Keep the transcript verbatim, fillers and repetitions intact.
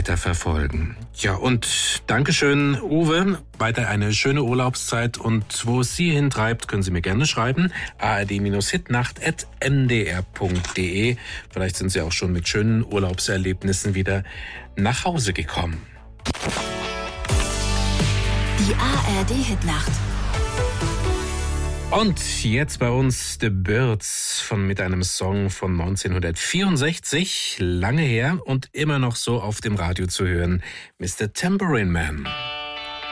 weiterverfolgen. Ja, und Dankeschön, Uwe. Weiter eine schöne Urlaubszeit. Und wo es Sie hintreibt, können Sie mir gerne schreiben. a r d hitnacht at n d r punkt d e. Vielleicht sind Sie auch schon mit schönen Urlaubserlebnissen wieder nach Hause gekommen. Die A R D-Hitnacht. Und jetzt bei uns The Byrds von mit einem Song von neunzehnhundertvierundsechzig, lange her und immer noch so auf dem Radio zu hören, Mister Tambourine Man.